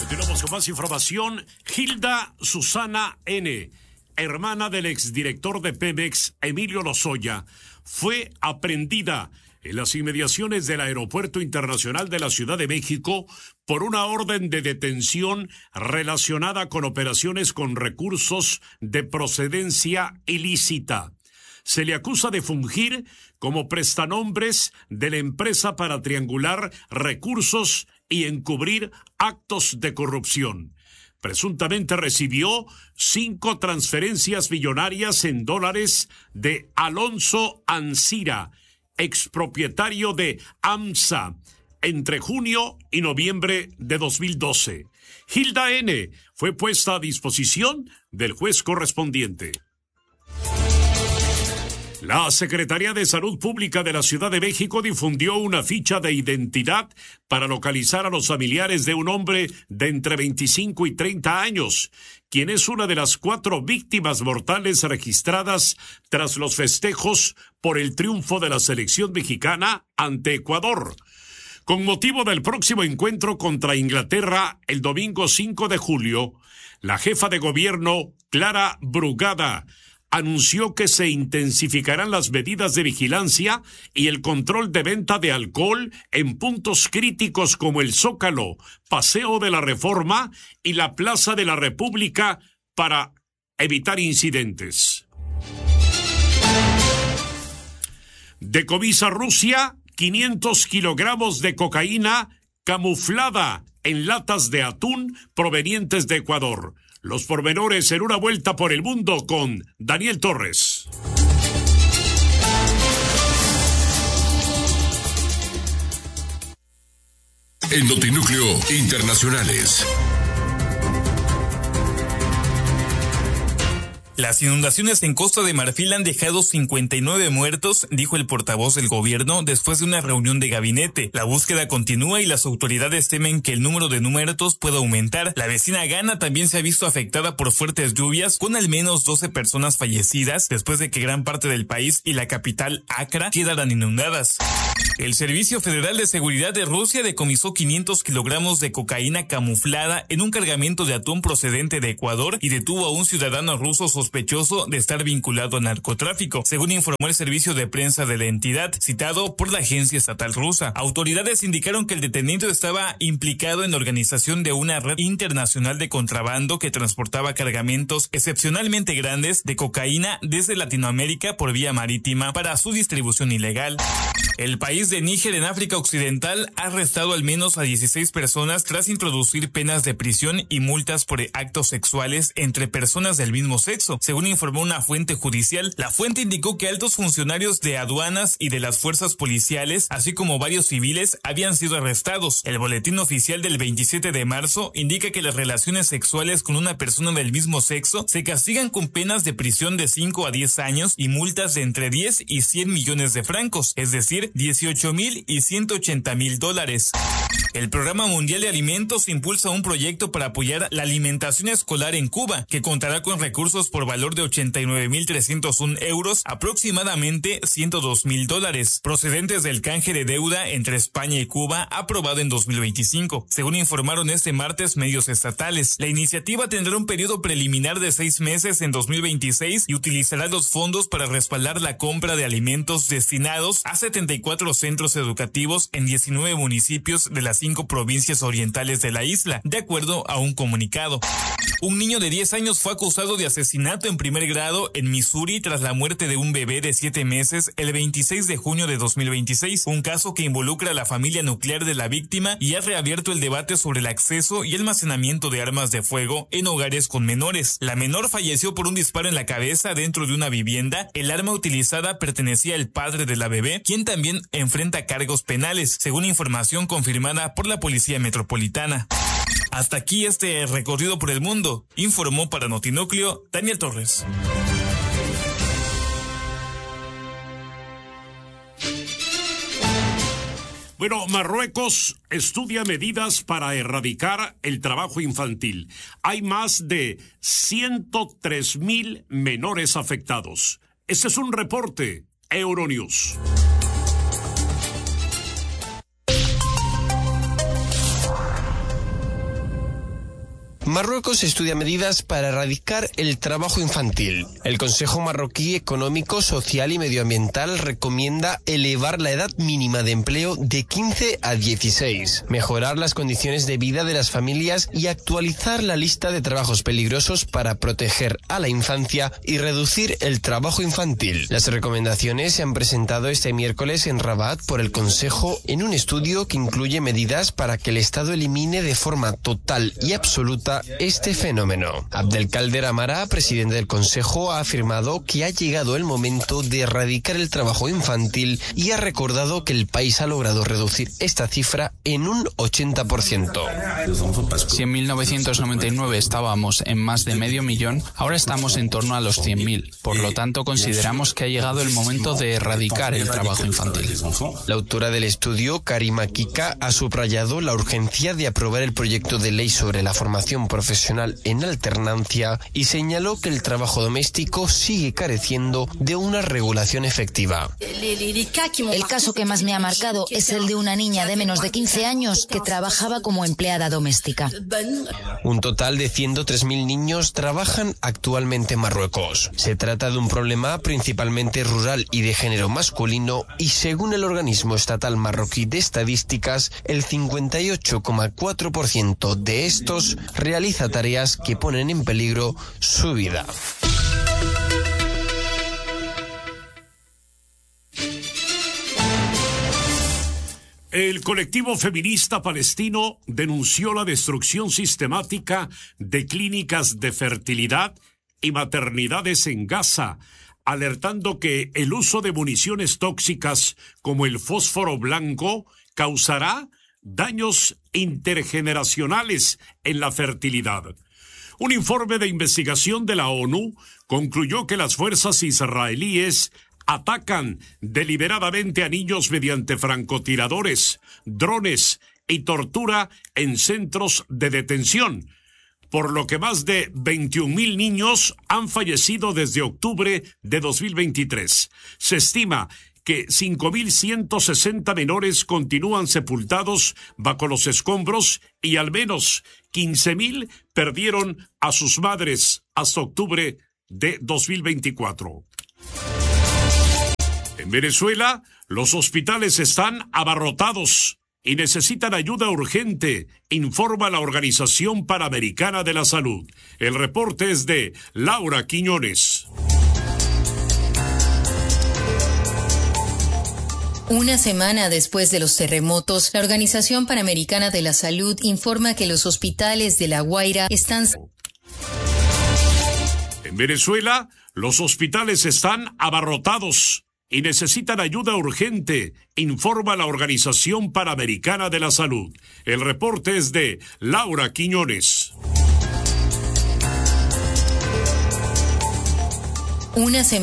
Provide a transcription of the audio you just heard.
Continuamos con más información. Hilda Susana N., hermana del exdirector de Pemex, Emilio Lozoya, fue aprehendida en las inmediaciones del Aeropuerto Internacional de la Ciudad de México por una orden de detención relacionada con operaciones con recursos de procedencia ilícita. Se le acusa de fungir como prestanombres de la empresa para triangular recursos y encubrir actos de corrupción. Presuntamente recibió 5 transferencias millonarias en dólares de Alonso Ancira, expropietario de AMSA, entre junio y noviembre de 2012. Hilda N. fue puesta a disposición del juez correspondiente. La Secretaría de Salud Pública de la Ciudad de México difundió una ficha de identidad para localizar a los familiares de un hombre de entre 25 y 30 años, quien es una de las 4 víctimas mortales registradas tras los festejos por el triunfo de la selección mexicana ante Ecuador. Con motivo del próximo encuentro contra Inglaterra el domingo 5 de julio, la jefa de gobierno, Clara Brugada, anunció que se intensificarán las medidas de vigilancia y el control de venta de alcohol en puntos críticos como el Zócalo, Paseo de la Reforma y la Plaza de la República para evitar incidentes. Decomisa Rusia 500 kilogramos de cocaína camuflada en latas de atún provenientes de Ecuador. Los pormenores en una vuelta por el mundo con Daniel Torres. En Notinúcleo Internacionales. Las inundaciones en Costa de Marfil han dejado 59 muertos, dijo el portavoz del gobierno después de una reunión de gabinete. La búsqueda continúa y las autoridades temen que el número de muertos pueda aumentar. La vecina Ghana también se ha visto afectada por fuertes lluvias, con al menos 12 personas fallecidas después de que gran parte del país y la capital Accra quedaran inundadas. El Servicio Federal de Seguridad de Rusia decomisó 500 kilogramos de cocaína camuflada en un cargamento de atún procedente de Ecuador y detuvo a un ciudadano ruso sospechoso de estar vinculado al narcotráfico, según informó el servicio de prensa de la entidad, citado por la agencia estatal rusa. Autoridades indicaron que el detenido estaba implicado en la organización de una red internacional de contrabando que transportaba cargamentos excepcionalmente grandes de cocaína desde Latinoamérica por vía marítima para su distribución ilegal. El país de Níger, en África Occidental, ha arrestado al menos a 16 personas tras introducir penas de prisión y multas por actos sexuales entre personas del mismo sexo, según informó una fuente judicial. La fuente indicó que altos funcionarios de aduanas y de las fuerzas policiales, así como varios civiles, habían sido arrestados. El boletín oficial del 27 de marzo indica que las relaciones sexuales con una persona del mismo sexo se castigan con penas de prisión de 5 a 10 años y multas de entre 10 y 100 millones de francos, es decir, 18,000 y 180,000 dólares. El Programa Mundial de Alimentos impulsa un proyecto para apoyar la alimentación escolar en Cuba, que contará con recursos por valor de 89,301 euros, aproximadamente 102,000 dólares, procedentes del canje de deuda entre España y Cuba, aprobado en 2025. Según informaron este martes medios estatales, la iniciativa tendrá un periodo preliminar de 6 meses en 2026 y utilizará los fondos para respaldar la compra de alimentos destinados a 74 centros educativos en 19 municipios de las 5 provincias orientales de la isla, de acuerdo a un comunicado. Un niño de 10 años fue acusado de asesinato en primer grado en Missouri tras la muerte de un bebé de 7 meses el 26 de junio de 2026, un caso que involucra a la familia nuclear de la víctima y ha reabierto el debate sobre el acceso y almacenamiento de armas de fuego en hogares con menores. La menor falleció por un disparo en la cabeza dentro de una vivienda. El arma utilizada pertenecía al padre de la bebé, quien también enfrenta cargos penales, según información confirmada por la Policía Metropolitana. Hasta aquí este recorrido por el mundo, informó para Notinúcleo Daniel Torres. Bueno, Marruecos estudia medidas para erradicar el trabajo infantil. Hay más de 103,000 menores afectados. Este es un reporte Euronews. Marruecos estudia medidas para erradicar el trabajo infantil. El Consejo Marroquí Económico, Social y Medioambiental recomienda elevar la edad mínima de empleo de 15 a 16, mejorar las condiciones de vida de las familias y actualizar la lista de trabajos peligrosos para proteger a la infancia y reducir el trabajo infantil. Las recomendaciones se han presentado este miércoles en Rabat por el Consejo en un estudio que incluye medidas para que el Estado elimine de forma total y absoluta este fenómeno. Abdelkader Amara, presidente del Consejo, ha afirmado que ha llegado el momento de erradicar el trabajo infantil y ha recordado que el país ha logrado reducir esta cifra en un 80%. Si en 1999 estábamos en más de 500.000, ahora estamos en torno a los 100.000. Por lo tanto, consideramos que ha llegado el momento de erradicar el trabajo infantil. La autora del estudio, Karima Kika, ha subrayado la urgencia de aprobar el proyecto de ley sobre la formación profesional en alternancia y señaló que el trabajo doméstico sigue careciendo de una regulación efectiva. El caso que más me ha marcado es el de una niña de menos de 15 años que trabajaba como empleada doméstica. Un total de 103.000 niños trabajan actualmente en Marruecos. Se trata de un problema principalmente rural y de género masculino y según el organismo estatal marroquí de estadísticas, el 58,4% de estos realiza tareas que ponen en peligro su vida. El colectivo feminista palestino denunció la destrucción sistemática de clínicas de fertilidad y maternidades en Gaza, alertando que el uso de municiones tóxicas como el fósforo blanco causará daños intergeneracionales en la fertilidad. Un informe de investigación de la ONU concluyó que las fuerzas israelíes atacan deliberadamente a niños mediante francotiradores, drones y tortura en centros de detención, por lo que más de 21.000 niños han fallecido desde octubre de 2023. Se estima que 5.160 menores continúan sepultados bajo los escombros y al menos 15.000 perdieron a sus madres hasta octubre de 2024. En Venezuela, los hospitales están abarrotados y necesitan ayuda urgente, informa la Organización Panamericana de la Salud. El reporte es de Laura Quiñones. Una semana después de los terremotos, la Organización Panamericana de la Salud informa que los hospitales de La Guaira están... En Venezuela, los hospitales están abarrotados y necesitan ayuda urgente, informa la Organización Panamericana de la Salud. El reporte es de Laura Quiñones. Una semana